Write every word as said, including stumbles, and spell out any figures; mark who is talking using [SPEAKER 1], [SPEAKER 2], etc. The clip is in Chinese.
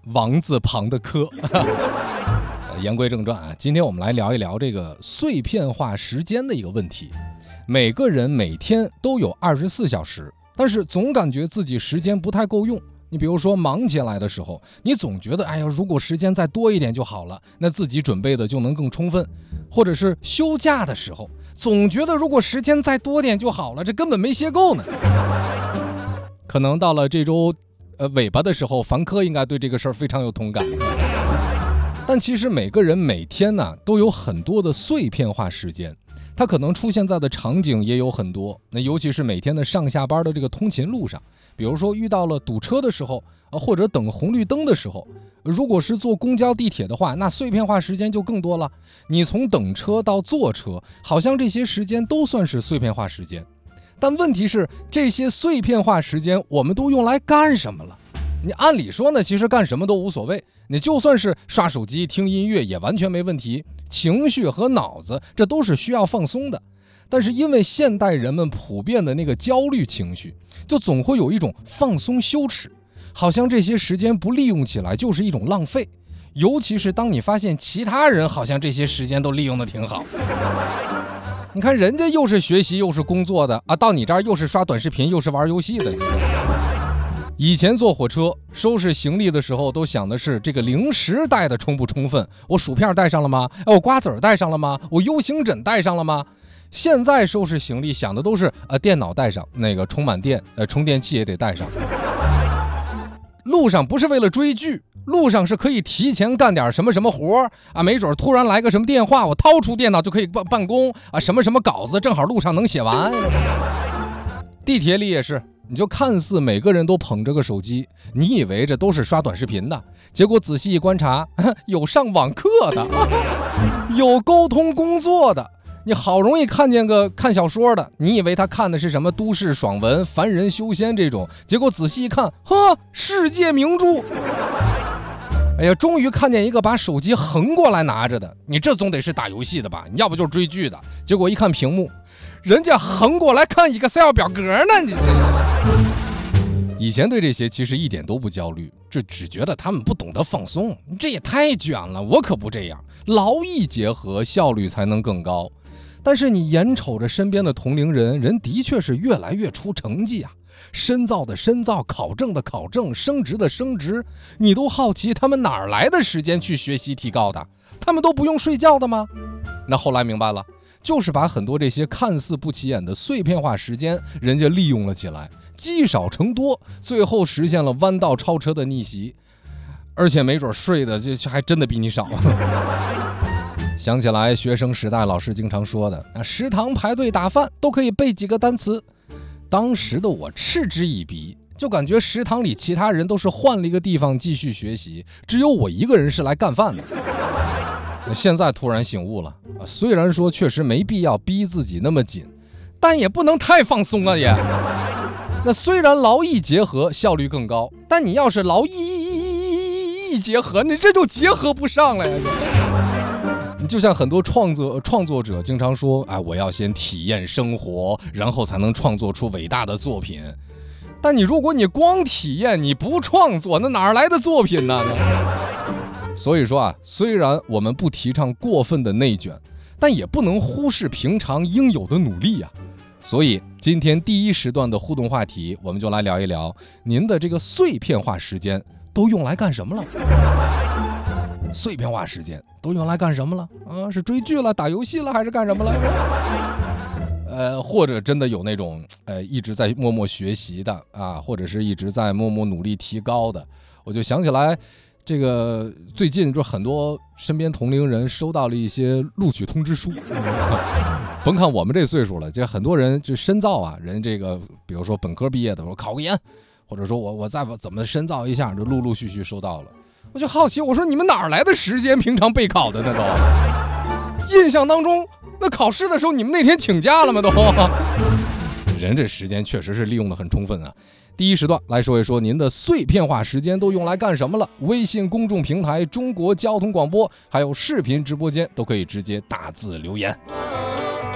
[SPEAKER 1] 王字旁的科。言归正传啊，今天我们来聊一聊这个碎片化时间的一个问题。每个人每天都有二十四小时，但是总感觉自己时间不太够用。你比如说忙起来的时候，你总觉得哎呀，如果时间再多一点就好了，那自己准备的就能更充分。或者是休假的时候，总觉得如果时间再多点就好了，这根本没歇够呢。可能到了这周呃尾巴的时候，凡科应该对这个事儿非常有同感。但其实每个人每天呢都有很多的碎片化时间，它可能出现在的场景也有很多。那尤其是每天的上下班的这个通勤路上，比如说遇到了堵车的时候，或者等红绿灯的时候，如果是坐公交地铁的话，那碎片化时间就更多了。你从等车到坐车，好像这些时间都算是碎片化时间。但问题是，这些碎片化时间我们都用来干什么了？你按理说呢，其实干什么都无所谓，你就算是刷手机听音乐也完全没问题，情绪和脑子这都是需要放松的。但是因为现代人们普遍的那个焦虑情绪，就总会有一种放松羞耻，好像这些时间不利用起来就是一种浪费。尤其是当你发现其他人好像这些时间都利用的挺好，你看人家又是学习又是工作的啊，到你这儿又是刷短视频又是玩游戏的。以前坐火车收拾行李的时候，都想的是这个零食带的充不充分，我薯片带上了吗？我瓜子带上了吗？我 U 型枕带上了吗？现在收拾行李想的都是呃电脑带上，那个充满电，呃充电器也得带上。路上不是为了追剧，路上是可以提前干点什么什么活啊，没准突然来个什么电话，我掏出电脑就可以办办公啊，什么什么稿子正好路上能写完。地铁里也是，你就看似每个人都捧着个手机，你以为这都是刷短视频的，结果仔细一观察，有上网课的，有沟通工作的，你好容易看见个看小说的，你以为他看的是什么都市爽文、凡人修仙这种，结果仔细一看，呵，世界名著。哎呀，终于看见一个把手机横过来拿着的，你这总得是打游戏的吧？你要不就是追剧的。结果一看屏幕，人家横过来看 Excel 表格呢，你这是。以前对这些其实一点都不焦虑，就只觉得他们不懂得放松，这也太卷了，我可不这样，劳逸结合，效率才能更高。但是你眼瞅着身边的同龄人，人的确是越来越出成绩啊，深造的深造，考证的考证，升职的升职，你都好奇他们哪儿来的时间去学习提高的？他们都不用睡觉的吗？那后来明白了，就是把很多这些看似不起眼的碎片化时间，人家利用了起来，积少成多，最后实现了弯道超车的逆袭，而且没准睡的就还真的比你少。想起来学生时代老师经常说的，那食堂排队打饭都可以背几个单词，当时的我嗤之以鼻，就感觉食堂里其他人都是换了一个地方继续学习，只有我一个人是来干饭的。现在突然醒悟了，虽然说确实没必要逼自己那么紧，但也不能太放松啊也。那虽然劳逸结合效率更高，但你要是劳逸逸结合，你这就结合不上了呀。就像很多创作创作者经常说，哎，我要先体验生活，然后才能创作出伟大的作品。但你如果你光体验，你不创作，那哪来的作品呢？所以说啊，虽然我们不提倡过分的内卷，但也不能忽视平常应有的努力啊。所以今天第一时段的互动话题，我们就来聊一聊您的这个碎片化时间都用来干什么了？碎片化时间都用来干什么了？啊，是追剧了、打游戏了，还是干什么了？呃，或者真的有那种呃一直在默默学习的啊，或者是一直在默默努力提高的。我就想起来，这个最近就很多身边同龄人收到了一些录取通知书。甭看我们这岁数了，这很多人就深造啊，人这个比如说本科毕业的时候考个研，或者说我我再怎么深造一下，就陆陆续续收到了。我就好奇，我说你们哪儿来的时间平常备考的呢都？印象当中那考试的时候你们那天请假了吗都？人这时间确实是利用的很充分啊。第一时段来说一说您的碎片化时间都用来干什么了？微信公众平台中国交通广播还有视频直播间都可以直接打字留言。